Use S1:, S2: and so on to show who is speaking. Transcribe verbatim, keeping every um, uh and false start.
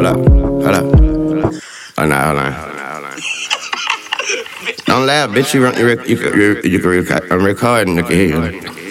S1: hold up, hold up. Hold on, hold on, hold on, hold on. Don't laugh, bitch. You, you, you, you, you, you, I'm recording. I can hear you.